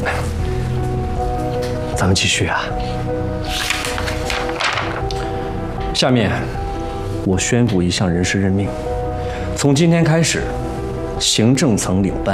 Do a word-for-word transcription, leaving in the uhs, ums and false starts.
咱们继续啊。下面，我宣布一项人事任命：从今天开始，行政层领班。